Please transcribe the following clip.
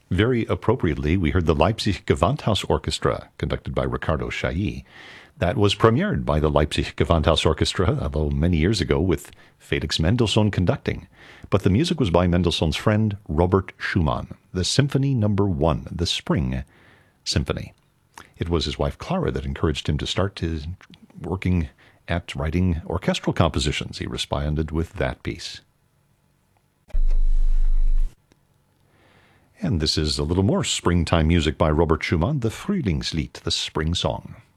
Very appropriately, we heard the Leipzig Gewandhaus Orchestra, conducted by Riccardo Chailly. That was premiered by the Leipzig Gewandhaus Orchestra, although many years ago, with Felix Mendelssohn conducting. But the music was by Mendelssohn's friend Robert Schumann, the Symphony No. 1, the Spring Symphony. It was his wife Clara that encouraged him to start his working at writing orchestral compositions. He responded with that piece. And this is a little more springtime music by Robert Schumann, the Frühlingslied, the spring song.